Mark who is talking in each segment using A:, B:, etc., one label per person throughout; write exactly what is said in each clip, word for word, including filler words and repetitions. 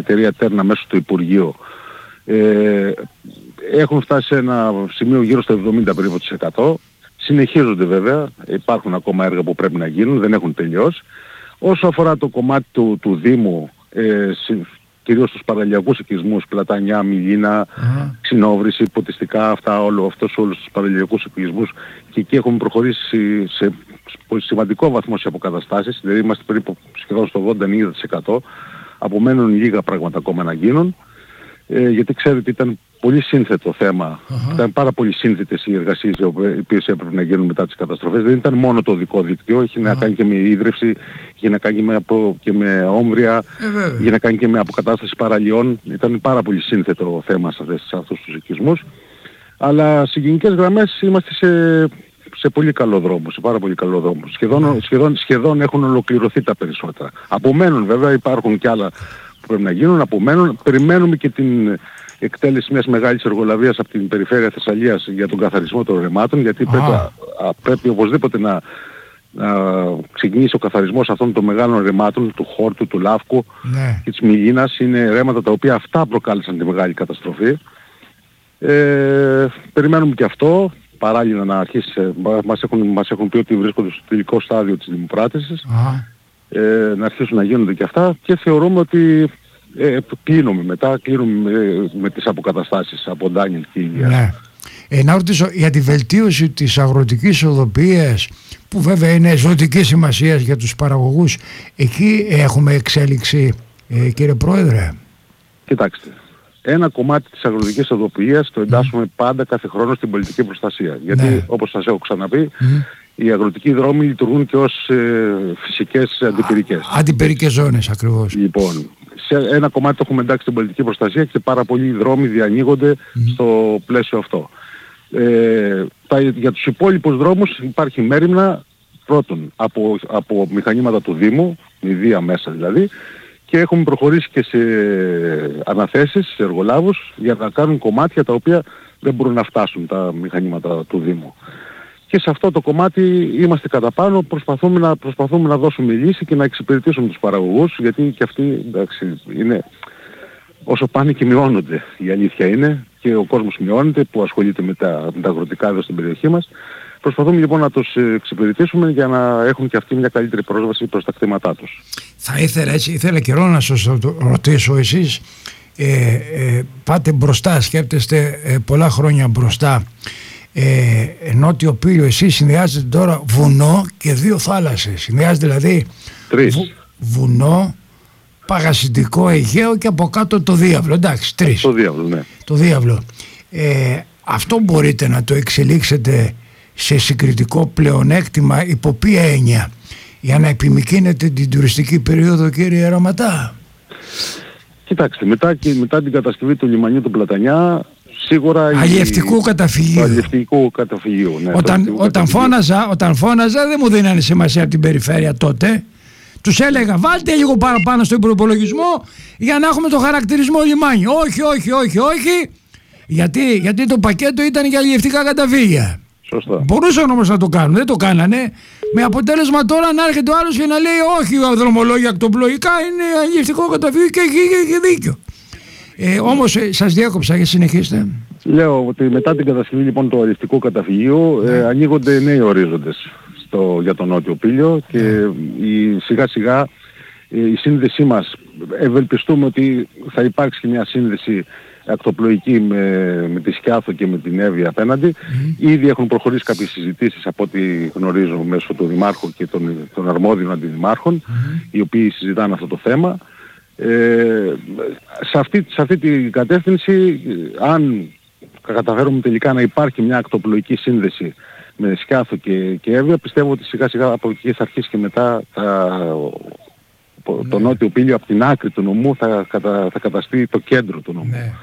A: εταιρεία Τέρνα μέσω του Υπουργείου, ε, έχουν φτάσει σε ένα σημείο γύρω στο εβδομήντα περίπου τοις εκατό. Συνεχίζονται βέβαια, υπάρχουν ακόμα έργα που πρέπει να γίνουν, δεν έχουν τελειώσει. Όσο αφορά το κομμάτι του, του Δήμου, ε, κυρίως τους παραλιακούς οικισμούς, Πλατανιά, Μιλίνα, uh-huh. Ξινόβρηση, Ποτιστικά, αυτά, όλο, αυτός όλους τους παραλιακούς οικισμούς, και εκεί έχουμε προχωρήσει σε σημαντικό βαθμό σε αποκαταστάσεις, δηλαδή είμαστε περίπου σχεδόν στο ογδόντα με ενενήντα τοις εκατό, απομένουν λίγα πράγματα ακόμα να γίνουν, ε, γιατί ξέρετε ήταν πολύ σύνθετο θέμα, uh-huh. ήταν πάρα πολύ σύνθετες οι εργασίες οι οποίες έπρεπε να γίνουν μετά τις καταστροφές, δεν ήταν μόνο το οδικό δίκτυο, είχε uh-huh. να κάνει και με ίδρυυση, είχε να κάνει και με, απο, και με όμβρια, uh-huh. είχε να κάνει και με αποκατάσταση παραλιών, ήταν πάρα πολύ σύνθετο θέμα σε, αυτές, σε αυτούς τους οικισμούς, αλλά σε γενικές γραμμές είμαστε σε, σε πολύ καλό δρόμο, σε πάρα πολύ καλό δρόμο. Σχεδόν, uh-huh. σχεδόν, σχεδόν έχουν ολοκληρωθεί τα περισσότερα. Απομένουν βέβαια, υπάρχουν και άλλα που πρέπει να γίνουν, απομένουν, περιμένουμε και την εκτέλεση μιας μεγάλης εργολαβίας από την περιφέρεια Θεσσαλίας για τον καθαρισμό των ρεμάτων, γιατί ah. πρέπει, α, πρέπει οπωσδήποτε να, να ξεκινήσει ο καθαρισμός αυτών των μεγάλων ρεμάτων, του Χόρτου, του Λάφκου ναι. και της Μιλίνας. Είναι ρέματα τα οποία αυτά προκάλεσαν τη μεγάλη καταστροφή. Ε, περιμένουμε και αυτό, παράλληλα να αρχίσει, μας έχουν, μας έχουν πει ότι βρίσκονται στο τελικό στάδιο της δημοπράτησης, ah. ε, να αρχίσουν να γίνονται και αυτά, και θεωρούμε ότι Ε, κλείνουμε μετά, κλείνουμε με, με τις αποκαταστάσεις από Ντάνιελ και Ηλία.
B: Ναι. Ε, να ρωτήσω για τη βελτίωση της αγροτικής οδοποιίας, που βέβαια είναι ζωτική σημασία για τους παραγωγούς, εκεί έχουμε εξέλιξη, ε, κύριε Πρόεδρε?
A: Κοιτάξτε, ένα κομμάτι της αγροτικής οδοποιίας το εντάσσουμε mm. πάντα κάθε χρόνο στην πολιτική προστασία, γιατί ναι. όπως σας έχω ξαναπεί mm. οι αγροτικοί δρόμοι λειτουργούν και ως ε, φυσικές αντιπυρικές.
B: Αντιπυρικές ζώνες ακριβώς.
A: Λοιπόν, σε ένα κομμάτι το έχουμε εντάξει στην πολιτική προστασία και πάρα πολλοί δρόμοι διανοίγονται mm. στο πλαίσιο αυτό. Ε, τα, για τους υπόλοιπους δρόμους υπάρχει μέριμνα πρώτον από, από μηχανήματα του Δήμου, ιδία μέσα δηλαδή, και έχουμε προχωρήσει και σε αναθέσεις, σε εργολάβους, για να κάνουν κομμάτια τα οποία δεν μπορούν να φτάσουν τα μηχανήματα του Δήμου. Και σε αυτό το κομμάτι είμαστε κατά πάνω, προσπαθούμε να, προσπαθούμε να δώσουμε λύση και να εξυπηρετήσουμε τους παραγωγούς, γιατί και αυτοί, εντάξει, είναι, όσο πάνε και μειώνονται, η αλήθεια είναι, και ο κόσμος μειώνεται που ασχολείται με τα, με τα αγροτικά εδώ στην περιοχή μας. Προσπαθούμε λοιπόν να τους εξυπηρετήσουμε για να έχουν και αυτοί μια καλύτερη πρόσβαση προς τα κτήματά τους.
B: Θα ήθελα έτσι, ήθελα καιρό να σας ρωτήσω εσείς, ε, ε, πάτε μπροστά, σκέπτεστε ε, πολλά χρόνια μπροστά. Ε, Νότιο Πήλιο, εσείς συνδυάζετε τώρα βουνό και δύο θάλασσες. Συνδυάζετε δηλαδή βου, βουνό, Παγασιτικό, Αιγαίο και από κάτω το Διάβλο. Εντάξει, τρεις.
A: Το Διάβλο, ναι.
B: Το Διάβλο. Ε, αυτό μπορείτε να το εξελίξετε σε συγκριτικό πλεονέκτημα, υπό ποια έννοια, για να επιμικρύνετε την τουριστική περίοδο, κύριε Ραματά?
A: Κοιτάξτε, μετά, και, μετά την κατασκευή του λιμανιού του Πλατανιά, σίγουρα
B: αλλιευτικού η... καταφυγίου.
A: Αλλιευτικού καταφυγίου, ναι.
B: Όταν, όταν, φώναζα, όταν φώναζα δεν μου δίνανε σημασία από την περιφέρεια τότε. Τους έλεγα βάλτε λίγο παραπάνω στον προϋπολογισμό για να έχουμε το χαρακτηρισμό λιμάνι. Όχι, όχι, όχι, όχι. Γιατί, γιατί το πακέτο ήταν για αλλιευτικά καταφύγια.
A: Σωστά. Μπορούσαν
B: όμως να το κάνουν, δεν το κάνανε. Με αποτέλεσμα τώρα να έρχεται ο άλλος και να λέει όχι, ο δρομολόγια ακτοπλοϊκά είναι αλλιευτικό καταφύγιο και έχει δίκιο. Ε, όμως ε, σας διάκοψα, για συνεχίστε.
A: Λέω ότι μετά την κατασκευή λοιπόν του αλλιευτικού καταφυγίου ε, ανοίγονται νέοι ορίζοντες στο, για τον Νότιο Πήλιο, και η, σιγά σιγά ε, η σύνδεσή μας, ευελπιστούμε ότι θα υπάρξει και μια σύνδεση ακτοπλοϊκή με, με τη Σκιάθο και με την Εύβοια απέναντι. Mm. Ήδη έχουν προχωρήσει κάποιες συζητήσεις από ό,τι γνωρίζω μέσω του Δημάρχου και των, των αρμόδιων αντιδημάρχων, mm. οι οποίοι συζητάνε αυτό το θέμα. Ε, σε, αυτή, σε αυτή την κατεύθυνση, αν καταφέρουμε τελικά να υπάρχει μια ακτοπλοϊκή σύνδεση με Σκιάθο και, και Εύβοια, πιστεύω ότι σιγά σιγά από εκεί θα αρχίσει και μετά τα, ναι. το Νότιο Πήλιο από την άκρη του νομού θα, κατα, θα καταστεί το κέντρο του νομού.
B: Ναι.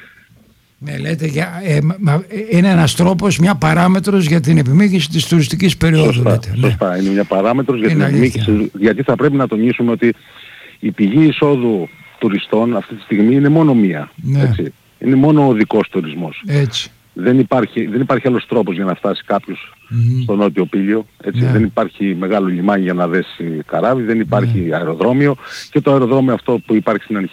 B: Ναι, λέτε, για, ε, μα, είναι ένας τρόπος, μια παράμετρος για την επιμήκυση της τουριστικής περίοδου.
A: Σωστά,
B: λέτε.
A: σωστά. Ναι. Είναι μια παράμετρος για είναι την επιμήκυση, γιατί θα πρέπει να τονίσουμε ότι η πηγή εισόδου τουριστών αυτή τη στιγμή είναι μόνο μία. Ναι. Έτσι. Είναι μόνο ο οδικός τουρισμός.
B: Έτσι.
A: Δεν υπάρχει, δεν υπάρχει άλλος τρόπος για να φτάσει κάποιος mm-hmm. στο Νότιο Πήλιο. Έτσι. Ναι. Δεν υπάρχει μεγάλο λιμάνι για να δέσει καράβι, δεν υπάρχει ναι. αεροδρόμιο, και το αεροδρόμιο αυτό που υπάρχει στην αρχή